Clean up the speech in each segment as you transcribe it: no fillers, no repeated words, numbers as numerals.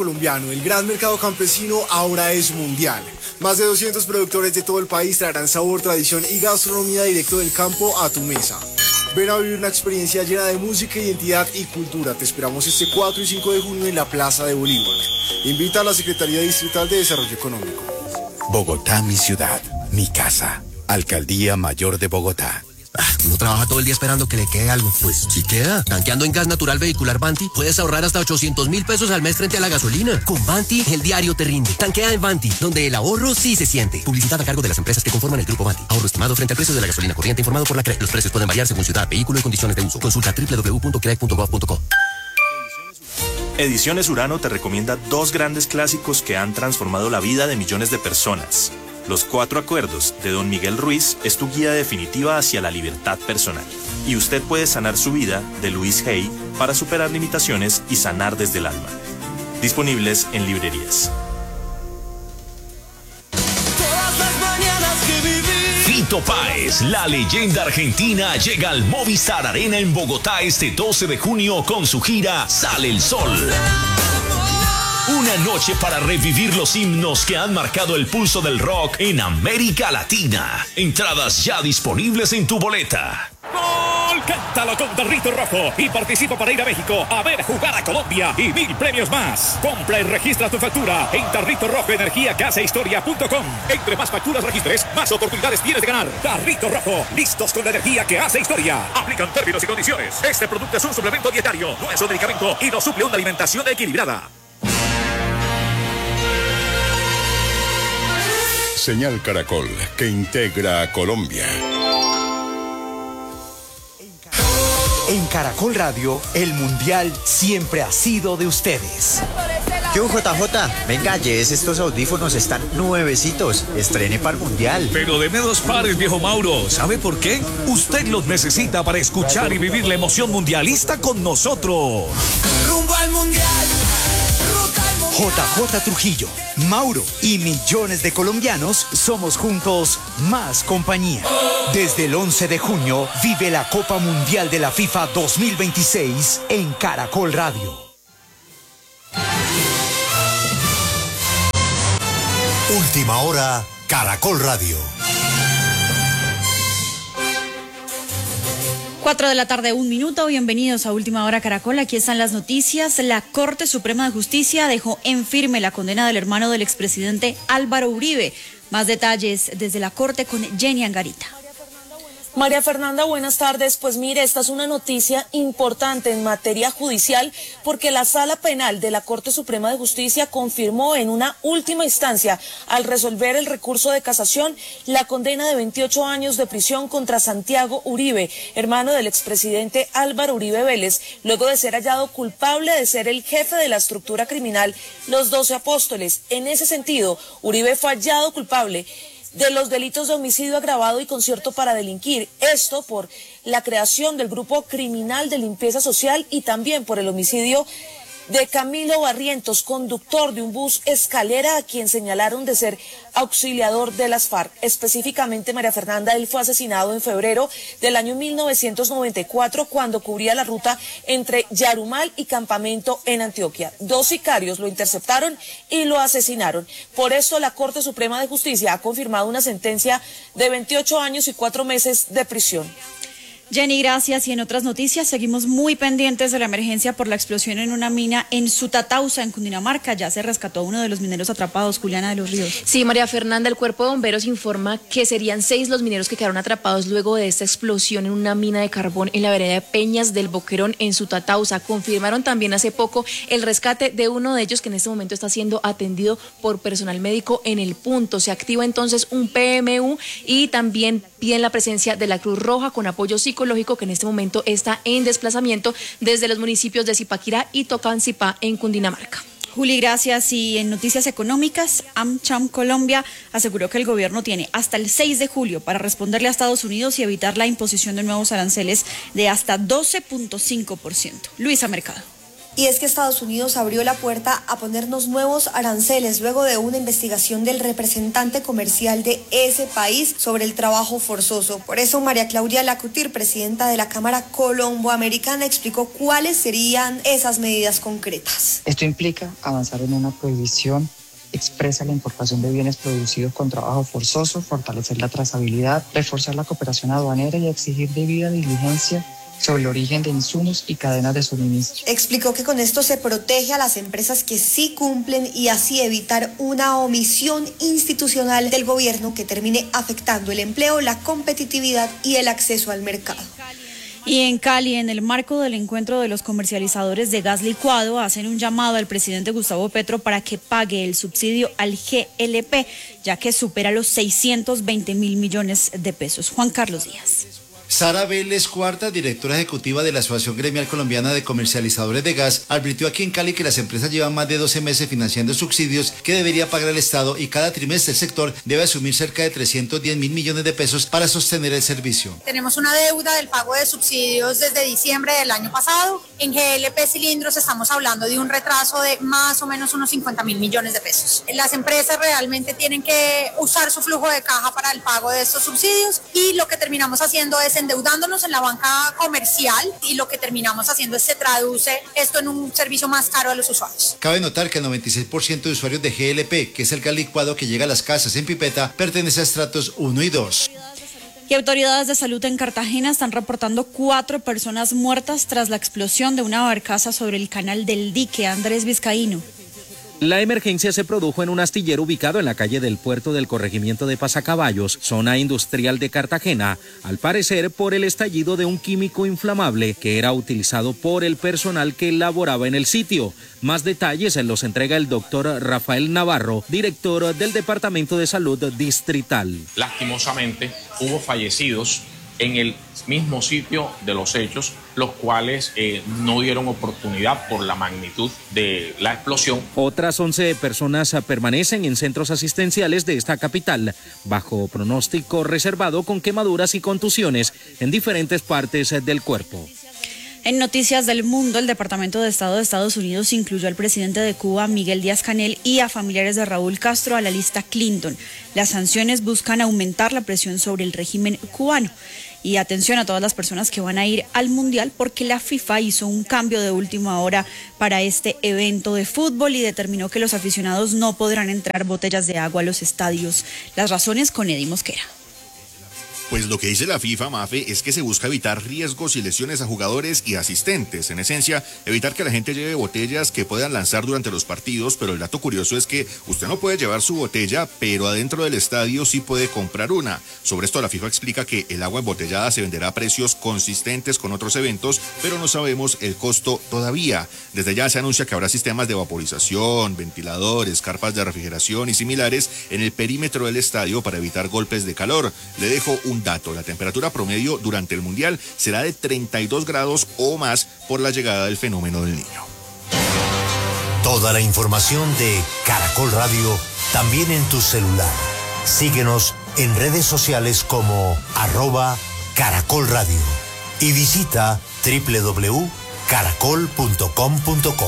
Colombiano, el gran mercado campesino ahora es mundial. Más de 200 productores de todo el país traerán sabor, tradición y gastronomía directo del campo a tu mesa. Ven a vivir una experiencia llena de música, identidad y cultura. Te esperamos este 4 y 5 de junio en la Plaza de Bolívar. Invita a la Secretaría Distrital de Desarrollo Económico. Bogotá, mi ciudad, mi casa. Alcaldía Mayor de Bogotá. Uno trabaja todo el día esperando que le quede algo. Pues sí queda. Tanqueando en gas natural vehicular Vanti, puedes ahorrar hasta 800.000 pesos al mes frente a la gasolina. Con Vanti, el diario te rinde. Tanquea en Vanti, donde el ahorro sí se siente. Publicidad a cargo de las empresas que conforman el grupo Vanti. Ahorro estimado frente al precio de la gasolina corriente informado por la CRE. Los precios pueden variar según ciudad, vehículo y condiciones de uso. Consulta www.crec.gov.co. Ediciones Urano te recomienda dos grandes clásicos que han transformado la vida de millones de personas. Los 4 acuerdos de Don Miguel Ruiz es tu guía definitiva hacia la libertad personal. Y usted puede sanar su vida de Luis Hay para superar limitaciones y sanar desde el alma. Disponibles en librerías. Fito Páez, la leyenda argentina, llega al Movistar Arena en Bogotá este 12 de junio con su gira Sale el Sol. Una noche para revivir los himnos que han marcado el pulso del rock en América Latina. Entradas ya disponibles en tu boleta. ¡Gol! Cántalo con Tarrito Rojo y participa para ir a México a ver jugar a Colombia y 1000 premios más. Compra y registra tu factura en Tarrito Rojo Energía Casa Historia.com. Entre más facturas registres, más oportunidades tienes de ganar. Tarrito Rojo, listos con la energía que hace historia. Aplican términos y condiciones. Este producto es un suplemento dietario, no es un medicamento y no suple una alimentación equilibrada. Señal Caracol, que integra a Colombia. En Caracol Radio, el Mundial siempre ha sido de ustedes. Yo, JJ, venga, llévese estos audífonos, están nuevecitos. Estrene para el Mundial. Pero deme 2 pares, viejo Mauro. ¿Sabe por qué? Usted los necesita para escuchar y vivir la emoción mundialista con nosotros. Rumbo al Mundial. JJ Trujillo, Mauro y millones de colombianos somos juntos más compañía. Desde el 11 de junio vive la Copa Mundial de la FIFA 2026 en Caracol Radio. Última hora, Caracol Radio. 4 de la tarde, 1 minuto. Bienvenidos a Última Hora Caracol. Aquí están las noticias. La Corte Suprema de Justicia dejó en firme la condena del hermano del expresidente Álvaro Uribe. Más detalles desde la Corte con Jenny Angarita. María Fernanda, buenas tardes. Pues mire, esta es una noticia importante en materia judicial porque la Sala Penal de la Corte Suprema de Justicia confirmó en una última instancia, al resolver el recurso de casación, la condena de 28 años de prisión contra Santiago Uribe, hermano del expresidente Álvaro Uribe Vélez, luego de ser hallado culpable de ser el jefe de la estructura criminal Los 12 Apóstoles. En ese sentido, Uribe fue hallado culpable de los delitos de homicidio agravado y concierto para delinquir, esto por la creación del grupo criminal de limpieza social y también por el homicidio de Camilo Barrientos, conductor de un bus escalera a quien señalaron de ser auxiliador de las FARC. Específicamente, María Fernanda, él fue asesinado en febrero del año 1994 cuando cubría la ruta entre Yarumal y Campamento en Antioquia. 2 sicarios lo interceptaron y lo asesinaron. Por esto, la Corte Suprema de Justicia ha confirmado una sentencia de 28 años y 4 meses de prisión. Jenny, gracias. Y en otras noticias, seguimos muy pendientes de la emergencia por la explosión en una mina en Sutatausa, en Cundinamarca. Ya se rescató a uno de los mineros atrapados, Juliana de los Ríos. Sí, María Fernanda, el Cuerpo de Bomberos informa que serían 6 los mineros que quedaron atrapados luego de esta explosión en una mina de carbón en la vereda de Peñas del Boquerón, en Sutatausa. Confirmaron también hace poco el rescate de uno de ellos que en este momento está siendo atendido por personal médico en el punto. Se activa entonces un PMU y también piden la presencia de la Cruz Roja con apoyo psicológico que en este momento está en desplazamiento desde los municipios de Zipaquirá y Tocancipá en Cundinamarca. Juli, gracias. Y en noticias económicas, AmCham Colombia aseguró que el gobierno tiene hasta el 6 de julio para responderle a Estados Unidos y evitar la imposición de nuevos aranceles de hasta 12.5%. Luisa Mercado. Y es que Estados Unidos abrió la puerta a ponernos nuevos aranceles luego de una investigación del representante comercial de ese país sobre el trabajo forzoso. Por eso María Claudia Lacutir, presidenta de la Cámara Colomboamericana, explicó cuáles serían esas medidas concretas. Esto implica avanzar en una prohibición expresa la importación de bienes producidos con trabajo forzoso, fortalecer la trazabilidad, reforzar la cooperación aduanera y exigir debida diligencia sobre el origen de insumos y cadenas de suministro. Explicó que con esto se protege a las empresas que sí cumplen y así evitar una omisión institucional del gobierno que termine afectando el empleo, la competitividad y el acceso al mercado. Y en Cali, en el marco del encuentro de los comercializadores de gas licuado, hacen un llamado al presidente Gustavo Petro para que pague el subsidio al GLP, ya que supera los 620.000 millones de pesos. Juan Carlos Díaz. Sara Vélez Cuarta, directora ejecutiva de la Asociación Gremial Colombiana de Comercializadores de Gas, advirtió aquí en Cali que las empresas llevan más de 12 meses financiando subsidios que debería pagar el Estado y cada trimestre el sector debe asumir cerca de 310.000 millones de pesos para sostener el servicio. Tenemos una deuda del pago de subsidios desde diciembre del año pasado. En GLP Cilindros estamos hablando de un retraso de más o menos unos 50.000 millones de pesos. Las empresas realmente tienen que usar su flujo de caja para el pago de estos subsidios y lo que terminamos haciendo es endeudándonos en la banca comercial y lo que terminamos haciendo es se traduce esto en un servicio más caro a los usuarios. Cabe notar que el 96% de usuarios de GLP, que es el gas licuado que llega a las casas en pipeta, pertenece a estratos 1 y 2. Y autoridades de salud en Cartagena están reportando 4 personas muertas tras la explosión de una barcaza sobre el canal del Dique. Andrés Vizcaíno. La emergencia se produjo en un astillero ubicado en la calle del Puerto del corregimiento de Pasacaballos, zona industrial de Cartagena, al parecer por el estallido de un químico inflamable que era utilizado por el personal que laboraba en el sitio. Más detalles los entrega el doctor Rafael Navarro, director del Departamento de Salud Distrital. Lastimosamente hubo fallecidos en el mismo sitio de los hechos, los cuales no dieron oportunidad por la magnitud de la explosión. Otras 11 personas permanecen en centros asistenciales de esta capital, bajo pronóstico reservado con quemaduras y contusiones en diferentes partes del cuerpo. En Noticias del Mundo, el Departamento de Estado de Estados Unidos incluyó al presidente de Cuba, Miguel Díaz-Canel, y a familiares de Raúl Castro a la lista Clinton. Las sanciones buscan aumentar la presión sobre el régimen cubano. Y atención a todas las personas que van a ir al Mundial, porque la FIFA hizo un cambio de última hora para este evento de fútbol y determinó que los aficionados no podrán entrar botellas de agua a los estadios. Las razones con Eddie Mosquera. Pues lo que dice la FIFA, Mafe, es que se busca evitar riesgos y lesiones a jugadores y asistentes. En esencia, evitar que la gente lleve botellas que puedan lanzar durante los partidos, pero el dato curioso es que usted no puede llevar su botella, pero adentro del estadio sí puede comprar una. Sobre esto la FIFA explica que el agua embotellada se venderá a precios consistentes con otros eventos, pero no sabemos el costo todavía. Desde ya se anuncia que habrá sistemas de vaporización, ventiladores, carpas de refrigeración y similares en el perímetro del estadio para evitar golpes de calor. Le dejo un dato: la temperatura promedio durante el Mundial será de 32 grados o más por la llegada del fenómeno del Niño. Toda la información de Caracol Radio también en tu celular. Síguenos en redes sociales como @Caracol Radio y visita www.caracol.com.co.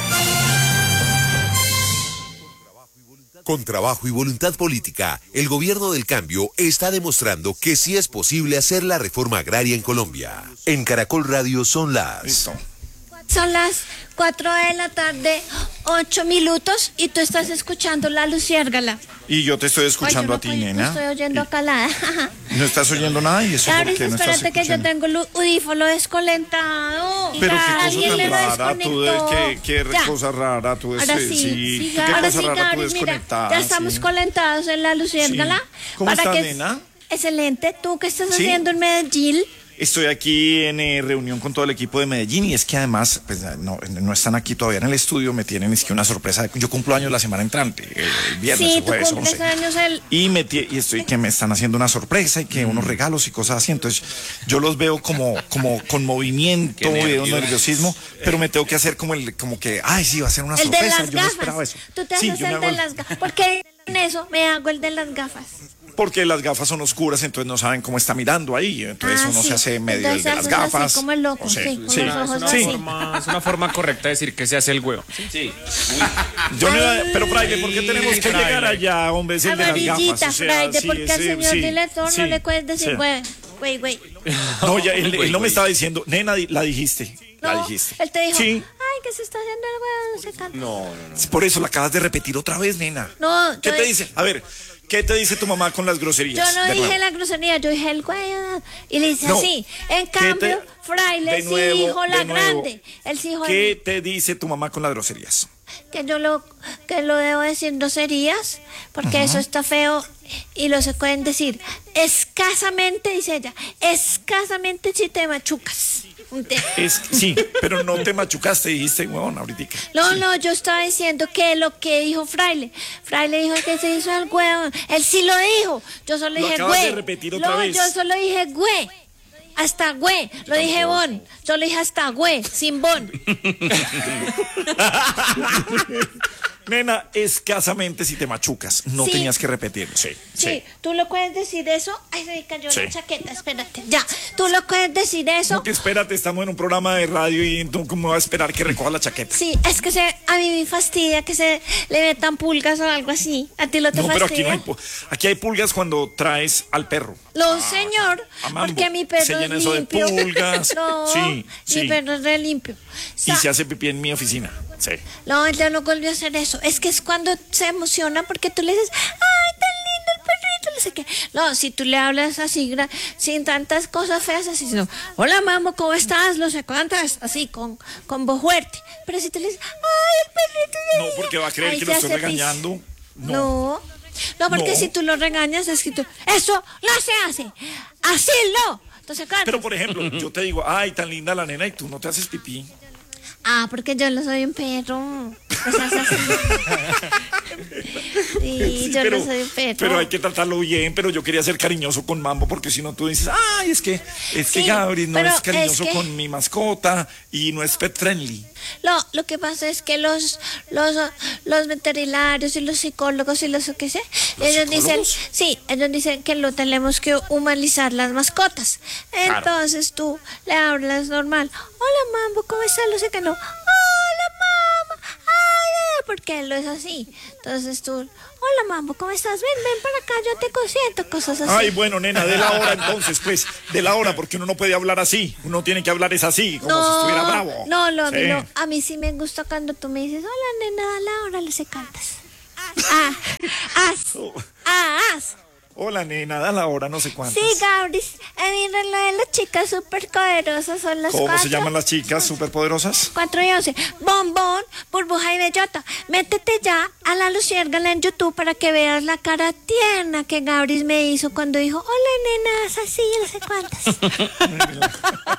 Con trabajo y voluntad política, el gobierno del cambio está demostrando que sí es posible hacer la reforma agraria en Colombia. En Caracol Radio son las... Son las 4 de la tarde, 8 minutos, y tú estás escuchando La Luciérgala. Y yo te estoy escuchando a ti, nena. No estoy oyendo acá nada. No estás oyendo nada y eso Ahora porque no estás espérate que yo tengo el audífono desconectado. Pero qué Alguien cosa me tan lo rara, tú desconectó. qué cosa rara, tú Ahora sí, qué ahora cosa sí, rara tú Gabriel, mira, desconectada. ya estamos conectados en La Luciérgala. Sí. ¿Cómo estás, nena? Excelente. ¿Tú qué estás ¿Sí? haciendo en Medellín? Estoy aquí en reunión con todo el equipo de Medellín y es que además pues, no están aquí todavía en el estudio, me tienen es que una sorpresa. Yo cumplo años la semana entrante, el viernes Sí, o jueves tú cumples 11. años el... Y estoy que me están haciendo una sorpresa y que unos regalos y cosas así. Entonces yo los veo como con movimiento, veo nerviosismo, pero me tengo que hacer como que, ay, sí, va a ser una sorpresa. El de las yo no esperaba gafas. eso. Tú te Sí, haces yo me el hago de las gafas. ¿Por qué en eso me hago el de las gafas? Porque las gafas son oscuras, entonces no saben cómo está mirando ahí. Entonces uno se hace medio el de las gafas. Así como el loco, Sí. sí, con Sí. los ojos Sí. así. Es una forma correcta de decir que se hace el huevo. Sí. Yo no iba- pero Fraile, ¿por qué tenemos que Fraile. llegar allá, hombre? Es el de las Amarillita, gafas. O sea, Fraile, sí, porque al sí, señor sí, director sí, no le puedes decir, sí. güey. No, ya, él no me estaba diciendo, nena, la dijiste. La No, dijiste. él te dijo, Sí. ay, que se está haciendo el huevo, no se canta. No. Por eso la acabas de repetir otra vez, nena. No, ¿Qué yo te de- dice? A ver, ¿qué te dice tu mamá con las groserías? Yo no De dije nuevo. la grosería, yo dije el güey. Y le dice No. así. En cambio, Fraile de sí nuevo, dijo la de nuevo. grande. Él sí dijo ¿Qué te dice tu mamá con las groserías? que lo debo decir groserías, porque eso está feo y lo se pueden decir escasamente, dice ella, escasamente si te machucas. Sí, pero no te machucaste, dijiste, huevón, ahorita. No, yo estaba diciendo que lo que dijo Fraile dijo que se hizo el huevo, él sí lo dijo, yo solo Lo dije acabas de güey, repetir otra vez. yo solo dije güey, hasta güey, lo dije bon, solo dije hasta güey, sin bon. Nena, escasamente si te machucas, no Sí. tenías que repetirlo. Sí, tú lo puedes decir eso. Ay, se me cayó Sí. la chaqueta, espérate. Ya, tú lo puedes decir eso. No, que espérate, estamos en un programa de radio y tú cómo vas a esperar que recoja la chaqueta. Sí, es que a mí me fastidia que se le metan pulgas o algo así. ¿A ti lo te No, pero aquí fastidia? no hay aquí hay pulgas cuando traes al perro. No, señor, a mambo. porque mi perro Se es llena eso de limpio. pulgas. No, Sí. mi perro es re limpio. Y se hace pipí en mi oficina. Sí. No, él ya no volvió a hacer eso. Es que es cuando se emociona porque tú le dices, ay, tan lindo el perrito, no sé qué. No, si tú le hablas así, sin tantas cosas feas, así, sino, hola, mamá, ¿cómo estás? No sé cuántas, así, con voz fuerte. Pero si tú le dices, ay, el perrito. No, porque va a creer Ahí que lo ya estoy se pisa. regañando. No, porque No. si tú lo regañas, es que tú, eso no se hace, así no. Entonces, claro. Pero por ejemplo, yo te digo, ay, tan linda la nena y tú no te haces pipí. Ah, porque yo no soy un perro. O sea, es así. Sí, yo no soy un perro. Pero hay que tratarlo bien, pero yo quería ser cariñoso con Mambo, porque si no tú dices, ay, es que Sí, Gabriel no pero es cariñoso es que- con mi mascota y no es pet friendly. Lo que pasa es que los veterinarios y los psicólogos y los que sé, ellos dicen, sí, ellos dicen que lo tenemos que humanizar las mascotas. Claro. Entonces tú le hablas normal. Hola, Mambo, ¿cómo estás? Lo sé que no. Hola, mamá. Ay, porque él lo es así. Entonces tú, hola, Mambo, ¿cómo estás? Ven para acá, yo te consiento, cosas así. Ay, bueno, nena, de la hora entonces, pues, de la hora, porque uno no puede hablar así. Uno tiene que hablar es así, como si estuviera bravo. No, Sí. no, a mí sí me gusta cuando tú me dices, hola, nena, a la hora le se cantas. Hola, nena, da la hora, no sé cuántas. Sí, Gabris, a mí lo de las chicas súper poderosas son las ¿Cómo 4. se llaman las chicas superpoderosas? 4 y 11. Bombón, burbuja y bellota. Métete ya a la luciérgala en YouTube para que veas la cara tierna que Gabris me hizo cuando dijo, hola, nena, así, no sé cuántas.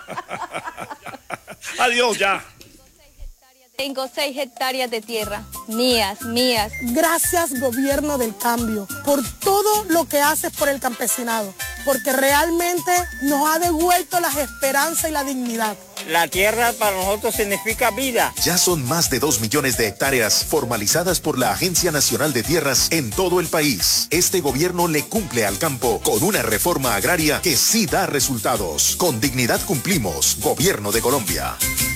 Adiós, ya. Tengo 6 hectáreas de tierra, mías. Gracias, gobierno del cambio, por todo lo que haces por el campesinado, porque realmente nos ha devuelto las esperanzas y la dignidad. La tierra para nosotros significa vida. Ya son más de 2 millones de hectáreas formalizadas por la Agencia Nacional de Tierras en todo el país. Este gobierno le cumple al campo con una reforma agraria que sí da resultados. Con dignidad cumplimos. Gobierno de Colombia.